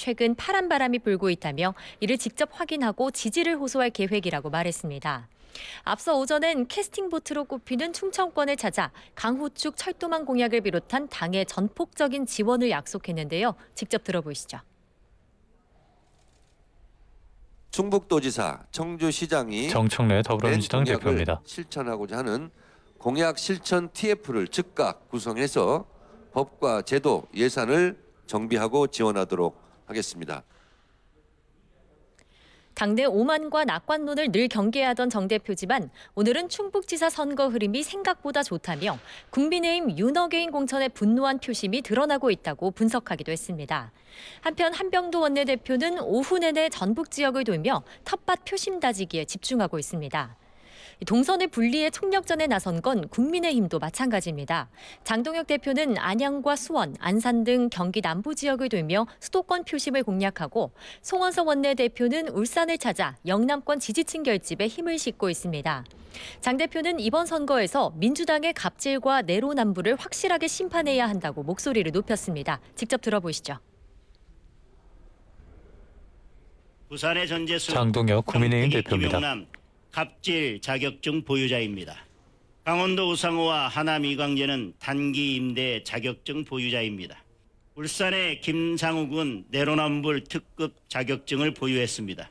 최근 파란 바람이 불고 있다며 이를 직접 확인하고 지지를 호소할 계획이라고 말했습니다. 앞서 오전엔 캐스팅보트로 꼽히는 충청권을 찾아 강호축 철도망 공약을 비롯한 당의 전폭적인 지원을 약속했는데요. 직접 들어보시죠. 충북도지사, 청주시장이 정청래 더불어민주당 대표입니다. 실천하고자 하는 공약 실천 TF를 즉각 구성해서 법과 제도, 예산을 정비하고 지원하도록 하겠습니다. 당내 오만과 낙관론을 늘 경계하던 정 대표지만 오늘은 충북지사 선거 흐름이 생각보다 좋다며 국민의힘 윤어게인 공천에 분노한 표심이 드러나고 있다고 분석하기도 했습니다. 한편 한병도 원내대표는 오후 내내 전북 지역을 돌며 텃밭 표심 다지기에 집중하고 있습니다. 동선을 분리해 총력전에 나선 건 국민의힘도 마찬가지입니다. 장동혁 대표는 안양과 수원, 안산 등 경기 남부 지역을 돌며 수도권 표심을 공략하고 송원석 원내대표는 울산을 찾아 영남권 지지층 결집에 힘을 싣고 있습니다. 장 대표는 이번 선거에서 민주당의 갑질과 내로남불을 확실하게 심판해야 한다고 목소리를 높였습니다. 직접 들어보시죠. 부산의 전재수, 장동혁 국민의힘 대표입니다. 김용남, 갑질 자격증 보유자입니다. 강원도 우상호와 하남 이광재는 단기 임대 자격증 보유자입니다. 울산의 김상욱은 내로남불 특급 자격증을 보유했습니다.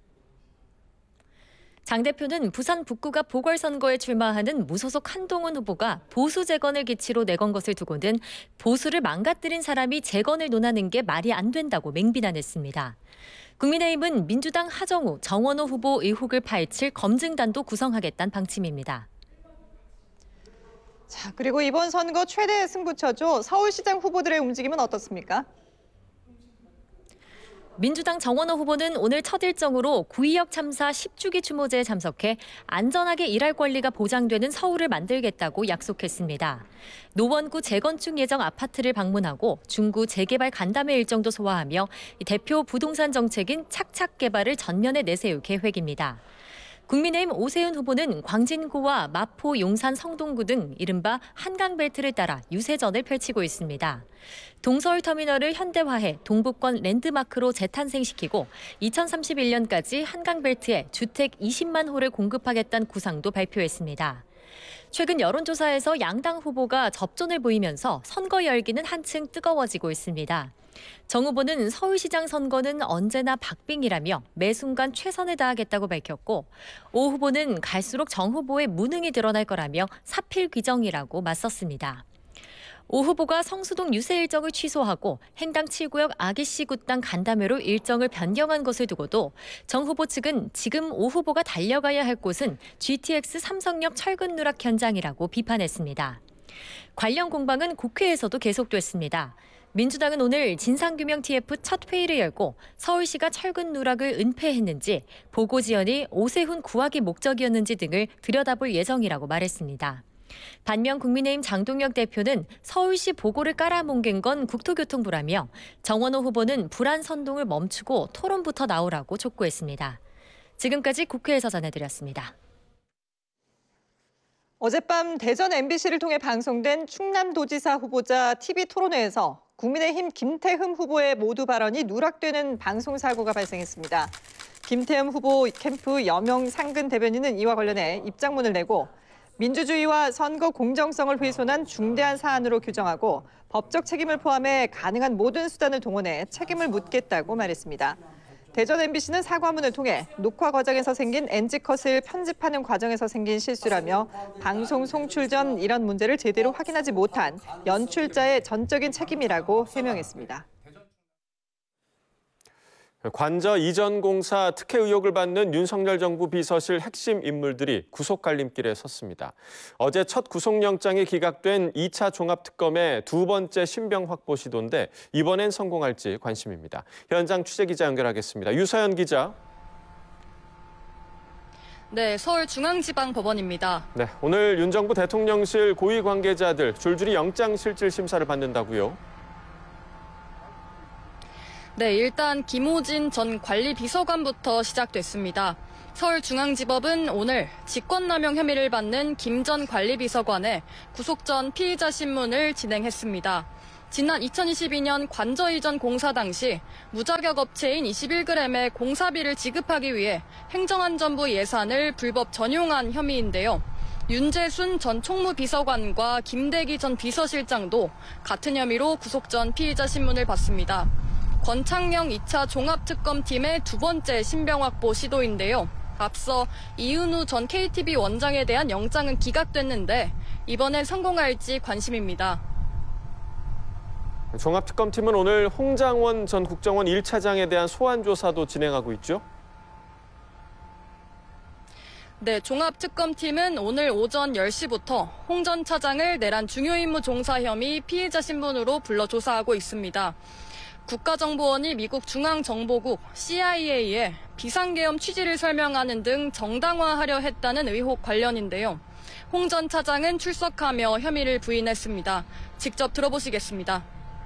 장 대표는 부산 북구가 보궐선거에 출마하는 무소속 한동훈 후보가 보수 재건을 기치로 내건 것을 두고는 보수를 망가뜨린 사람이 재건을 논하는 게 말이 안 된다고 맹비난했습니다. 국민의힘은 민주당 하정우, 정원호 후보 의혹을 파헤칠 검증단도 구성하겠다는 방침입니다. 자, 그리고 이번 선거 최대 승부처죠. 서울시장 후보들의 움직임은 어떻습니까? 민주당 정원호 후보는 오늘 첫 일정으로 구의역 참사 10주기 추모제에 참석해 안전하게 일할 권리가 보장되는 서울을 만들겠다고 약속했습니다. 노원구 재건축 예정 아파트를 방문하고 중구 재개발 간담회 일정도 소화하며 대표 부동산 정책인 착착 개발을 전면에 내세울 계획입니다. 국민의힘 오세훈 후보는 광진구와 마포, 용산, 성동구 등 이른바 한강벨트를 따라 유세전을 펼치고 있습니다. 동서울터미널을 현대화해 동북권 랜드마크로 재탄생시키고 2031년까지 한강벨트에 주택 20만 호를 공급하겠다는 구상도 발표했습니다. 최근 여론조사에서 양당 후보가 접전을 보이면서 선거 열기는 한층 뜨거워지고 있습니다. 정 후보는 서울시장 선거는 언제나 박빙이라며 매 순간 최선을 다하겠다고 밝혔고 오 후보는 갈수록 정 후보의 무능이 드러날 거라며 사필 귀정이라고 맞섰습니다. 오 후보가 성수동 유세 일정을 취소하고 행당 7구역 아기씨 굿당 간담회로 일정을 변경한 것을 두고도 정 후보 측은 지금 오 후보가 달려가야 할 곳은 GTX 삼성역 철근 누락 현장이라고 비판했습니다. 관련 공방은 국회에서도 계속됐습니다. 민주당은 오늘 진상규명 TF 첫 회의를 열고 서울시가 철근 누락을 은폐했는지 보고 지연이 오세훈 구하기 목적이었는지 등을 들여다볼 예정이라고 말했습니다. 반면 국민의힘 장동혁 대표는 서울시 보고를 깔아뭉갠 건 국토교통부라며 정원호 후보는 불안 선동을 멈추고 토론부터 나오라고 촉구했습니다. 지금까지 국회에서 전해드렸습니다. 어젯밤 대전 MBC를 통해 방송된 충남도지사 후보자 TV토론회에서 국민의힘 김태흠 후보의 모두 발언이 누락되는 방송사고가 발생했습니다. 김태흠 후보 캠프 여명 상근 대변인은 이와 관련해 입장문을 내고 민주주의와 선거 공정성을 훼손한 중대한 사안으로 규정하고 법적 책임을 포함해 가능한 모든 수단을 동원해 책임을 묻겠다고 말했습니다. 대전 MBC는 사과문을 통해 녹화 과정에서 생긴 NG컷을 편집하는 과정에서 생긴 실수라며 방송 송출 전 이런 문제를 제대로 확인하지 못한 연출자의 전적인 책임이라고 해명했습니다. 관저 이전 공사 특혜 의혹을 받는 윤석열 정부 비서실 핵심 인물들이 구속 갈림길에 섰습니다. 어제 첫 구속영장이 기각된 2차 종합특검의 두 번째 신병 확보 시도인데 이번엔 성공할지 관심입니다. 현장 취재기자 연결하겠습니다. 유서연 기자. 네, 서울중앙지방법원입니다. 네, 오늘 윤 정부 대통령실 고위 관계자들 줄줄이 영장실질 심사를 받는다고요? 네, 일단 김호진 전 관리비서관부터 시작됐습니다. 서울중앙지법은 오늘 직권남용 혐의를 받는 김 전 관리비서관의 구속 전 피의자 신문을 진행했습니다. 지난 2022년 관저 이전 공사 당시 무자격 업체인 21g의 공사비를 지급하기 위해 행정안전부 예산을 불법 전용한 혐의인데요. 윤재순 전 총무비서관과 김대기 전 비서실장도 같은 혐의로 구속 전 피의자 신문을 받습니다. 권창영 2차 종합특검팀의 두 번째 신병 확보 시도인데요. 앞서 이은우 전 KTB 원장에 대한 영장은 기각됐는데 이번엔 성공할지 관심입니다. 종합특검팀은 오늘 홍장원 전 국정원 1차장에 대한 소환 조사도 진행하고 있죠? 네, 종합특검팀은 오늘 오전 10시부터 홍 전 차장을 내란 중요임무 종사 혐의 피의자 신분으로 불러 조사하고 있습니다. 국가정보원이 미국 중앙정보국 CIA에 비상계엄 취지를 설명하는 등 정당화하려 했다는 의혹 관련인데요. 홍 전 차장은 출석하며 혐의를 부인했습니다. 직접 들어보시겠습니다.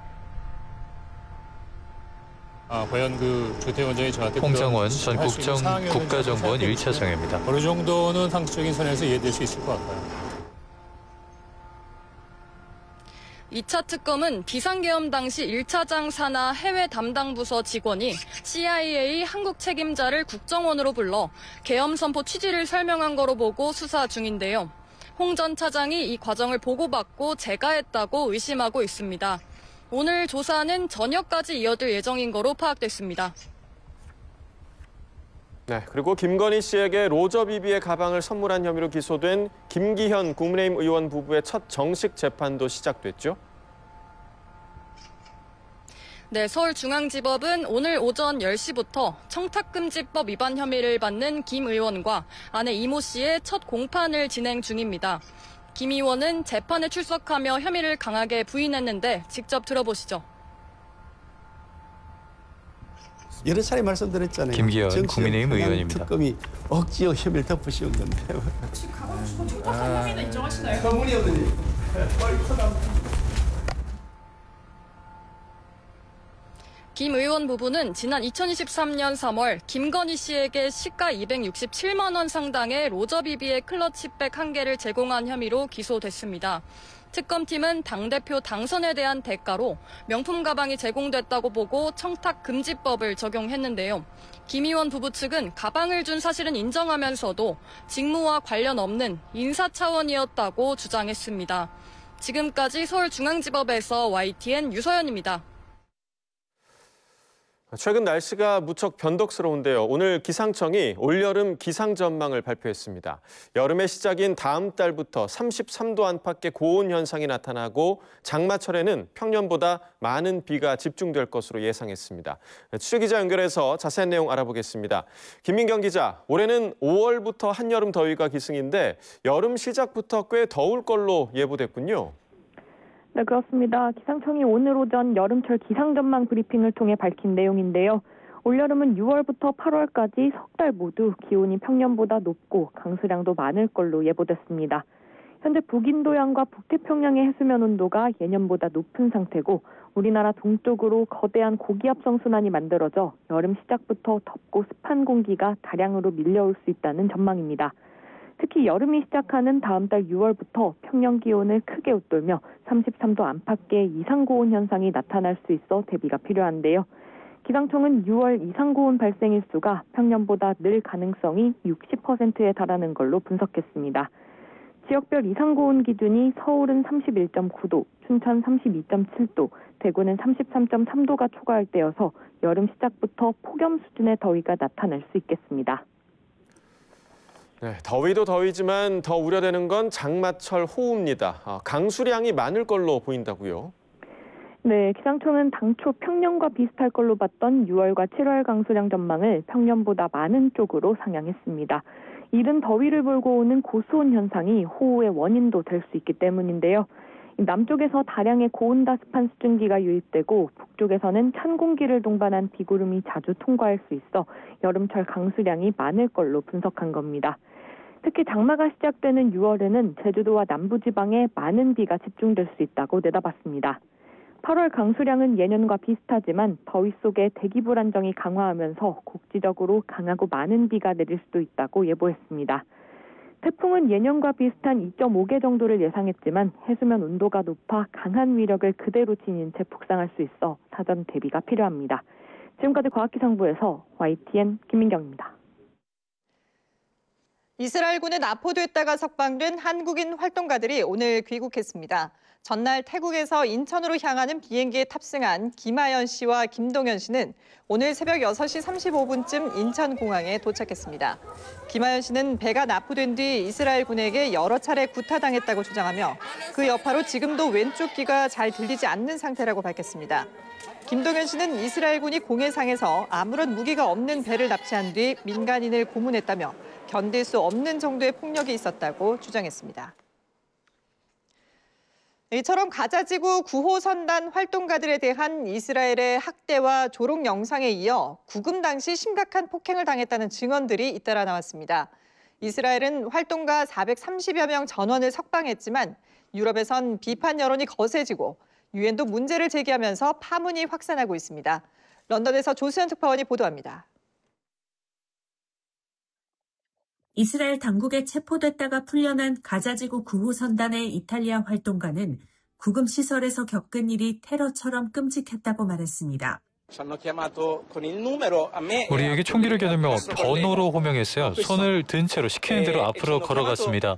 과연 조태원 원장이 저한테 홍장원 전 국정원국가정보원 1차장입니다. 어느 정도는 상식적인 선에서 이해될 수 있을 것 같아요. 2차 특검은 비상계엄 당시 1차장 산하 해외 담당 부서 직원이 CIA 한국 책임자를 국정원으로 불러 계엄 선포 취지를 설명한 거로 보고 수사 중인데요. 홍 전 차장이 이 과정을 보고받고 재가했다고 의심하고 있습니다. 오늘 조사는 저녁까지 이어질 예정인 거로 파악됐습니다. 네, 그리고 김건희 씨에게 로저비비의 가방을 선물한 혐의로 기소된 김기현 국민의힘 의원 부부의 첫 정식 재판도 시작됐죠? 네, 서울중앙지법은 오늘 오전 10시부터 청탁금지법 위반 혐의를 받는 김 의원과 아내 이모 씨의 첫 공판을 진행 중입니다. 김 의원은 재판에 출석하며 혐의를 강하게 부인했는데 직접 들어보시죠. 여러 차례 말씀드렸잖아요. 김기현 국민의힘 의원입니다. 특검이 억지로 혐의를 덮으시온 건데. 지금 가방 주고 청탁 혐의는 인정하시나요? 전문의원님, 빨리 김 의원 부부는 지난 2023년 3월 김건희 씨에게 시가 267만 원 상당의 로저비비의 클러치백 1개를 제공한 혐의로 기소됐습니다. 특검팀은 당대표 당선에 대한 대가로 명품 가방이 제공됐다고 보고 청탁금지법을 적용했는데요. 김 의원 부부 측은 가방을 준 사실은 인정하면서도 직무와 관련 없는 인사 차원이었다고 주장했습니다. 지금까지 서울중앙지법에서 YTN 유서연입니다. 최근 날씨가 무척 변덕스러운데요. 오늘 기상청이 올여름 기상전망을 발표했습니다. 여름의 시작인 다음 달부터 33도 안팎의 고온 현상이 나타나고 장마철에는 평년보다 많은 비가 집중될 것으로 예상했습니다. 취재기자 연결해서 자세한 내용 알아보겠습니다. 김민경 기자, 올해는 5월부터 한여름 더위가 기승인데 여름 시작부터 꽤 더울 걸로 예보됐군요. 네, 그렇습니다. 기상청이 오늘 오전 여름철 기상전망 브리핑을 통해 밝힌 내용인데요. 올여름은 6월부터 8월까지 석 달 모두 기온이 평년보다 높고 강수량도 많을 걸로 예보됐습니다. 현재 북인도양과 북태평양의 해수면 온도가 예년보다 높은 상태고 우리나라 동쪽으로 거대한 고기압성 순환이 만들어져 여름 시작부터 덥고 습한 공기가 다량으로 밀려올 수 있다는 전망입니다. 특히 여름이 시작하는 다음 달 6월부터 평년 기온을 크게 웃돌며 33도 안팎의 이상고온 현상이 나타날 수 있어 대비가 필요한데요. 기상청은 6월 이상고온 발생 일수가 평년보다 늘 가능성이 60%에 달하는 걸로 분석했습니다. 지역별 이상고온 기준이 서울은 31.9도, 춘천 32.7도, 대구는 33.3도가 초과할 때여서 여름 시작부터 폭염 수준의 더위가 나타날 수 있겠습니다. 네, 더위도 더위지만 더 우려되는 건 장마철 호우입니다. 강수량이 많을 걸로 보인다고요? 네, 기상청은 당초 평년과 비슷할 걸로 봤던 6월과 7월 강수량 전망을 평년보다 많은 쪽으로 상향했습니다. 이른 더위를 몰고 오는 고수온 현상이 호우의 원인도 될 수 있기 때문인데요. 남쪽에서 다량의 고온다습한 수증기가 유입되고 북쪽에서는 찬 공기를 동반한 비구름이 자주 통과할 수 있어 여름철 강수량이 많을 걸로 분석한 겁니다. 특히 장마가 시작되는 6월에는 제주도와 남부지방에 많은 비가 집중될 수 있다고 내다봤습니다. 8월 강수량은 예년과 비슷하지만 더위 속에 대기 불안정이 강화하면서 국지적으로 강하고 많은 비가 내릴 수도 있다고 예보했습니다. 태풍은 예년과 비슷한 2.5개 정도를 예상했지만 해수면 온도가 높아 강한 위력을 그대로 지닌 채 북상할 수 있어 사전 대비가 필요합니다. 지금까지 과학기상부에서 YTN 김민경입니다. 이스라엘군에 납포됐다가 석방된 한국인 활동가들이 오늘 귀국했습니다. 전날 태국에서 인천으로 향하는 비행기에 탑승한 김하연 씨와 김동현 씨는 오늘 새벽 6시 35분쯤 인천공항에 도착했습니다. 김하연 씨는 배가 납포된 뒤 이스라엘군에게 여러 차례 구타당했다고 주장하며 그 여파로 지금도 왼쪽 귀가 잘 들리지 않는 상태라고 밝혔습니다. 김동현 씨는 이스라엘군이 공해상에서 아무런 무기가 없는 배를 납치한 뒤 민간인을 고문했다며 견딜 수 없는 정도의 폭력이 있었다고 주장했습니다. 이처럼 가자지구 구호선단 활동가들에 대한 이스라엘의 학대와 조롱 영상에 이어 구금 당시 심각한 폭행을 당했다는 증언들이 잇따라 나왔습니다. 이스라엘은 활동가 430여 명 전원을 석방했지만 유럽에선 비판 여론이 거세지고 유엔도 문제를 제기하면서 파문이 확산하고 있습니다. 런던에서 조수연 특파원이 보도합니다. 이스라엘 당국에 체포됐다가 풀려난 가자지구 구호선단의 이탈리아 활동가는 구금시설에서 겪은 일이 테러처럼 끔찍했다고 말했습니다. 우리에게 총기를 겨누며 번호로 호명했어요. 손을 든 채로 시키는 대로 앞으로 걸어갔습니다.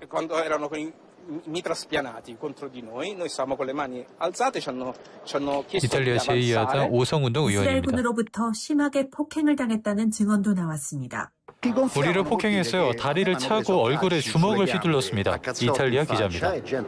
이탈리아 제2야당 오성운동 의원입니다. 이스라엘군으로부터 심하게 폭행을 당했다는 증언도 나왔습니다. 우리를 폭행했어요. 다리를 차고 얼굴에 주먹을 휘둘렀습니다. 이탈리아 기자입니다.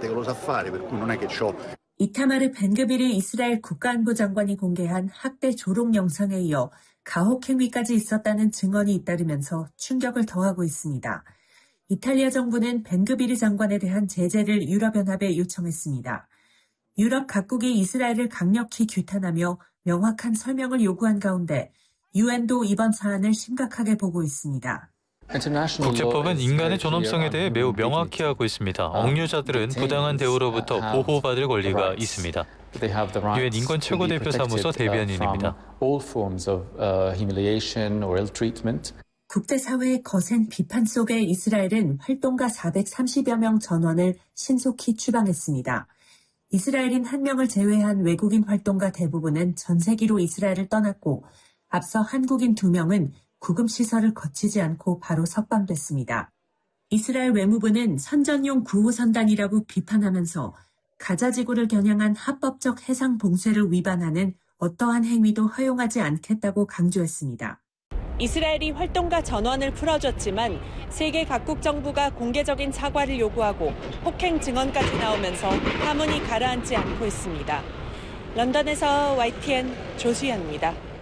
이타마르 벤그비르 이스라엘 국가안보 장관이 공개한 학대 조롱 영상에 이어 가혹 행위까지 있었다는 증언이 잇따르면서 충격을 더하고 있습니다. 이탈리아 정부는 벤그비르 장관에 대한 제재를 유럽연합에 요청했습니다. 유럽 각국이 이스라엘을 강력히 규탄하며 명확한 설명을 요구한 가운데 유엔도 이번 사안을 심각하게 보고 있습니다. 국제법은 인간의 존엄성에 대해 매우 명확히 하고 있습니다. 억류자들은 부당한 대우로부터 보호받을 권리가 있습니다. 유엔 인권 최고대표 사무소 대변인입니다. 국제사회의 거센 비판 속에 이스라엘은 활동가 430여 명 전원을 신속히 추방했습니다. 이스라엘인 1명을 제외한 외국인 활동가 대부분은 전세기로 이스라엘을 떠났고 앞서 한국인 2명은 구금시설을 거치지 않고 바로 석방됐습니다. 이스라엘 외무부는 선전용 구호선단이라고 비판하면서 가자지구를 겨냥한 합법적 해상 봉쇄를 위반하는 어떠한 행위도 허용하지 않겠다고 강조했습니다. 이스라엘이 활동가 전원을 풀어줬지만 세계 각국 정부가 공개적인 사과를 요구하고 폭행 증언까지 나오면서 파문이 가라앉지 않고 있습니다. 런던에서 YTN 조수연입니다.